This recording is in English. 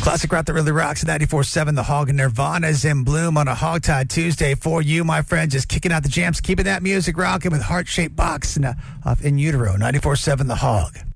Classic rock that really rocks. 94.7 The Hog, and Nirvana's In Bloom on a Hogtied Tuesday for you, my friend. Just kicking out the jams, keeping that music rocking with Heart-Shaped Box and, off In Utero. 94.7 The Hog.